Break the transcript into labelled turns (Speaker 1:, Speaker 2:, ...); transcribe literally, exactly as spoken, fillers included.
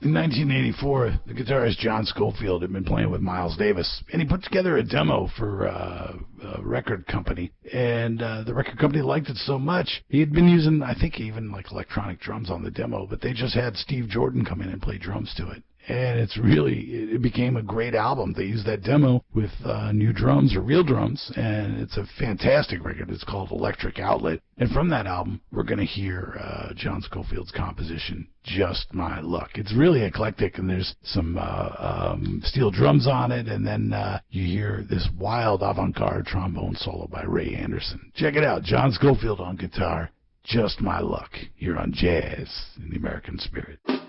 Speaker 1: In nineteen eighty-four, the guitarist John Scofield had been playing with Miles Davis, and he put together a demo for uh, a record company, and uh, the record company liked it so much, he had been using, I think, even like electronic drums on the demo, but they just had Steve Jordan come in and play drums to it. And it's really, it became a great album. They used that demo with uh, new drums or real drums, and it's a fantastic record. It's called Electric Outlet. And from that album, we're going to hear uh, John Scofield's composition, Just My Luck. It's really eclectic, and there's some uh, um, steel drums on it, and then uh, you hear this wild avant-garde trombone solo by Ray Anderson. Check it out, John Scofield on guitar, Just My Luck, here on Jazz in the American Spirit.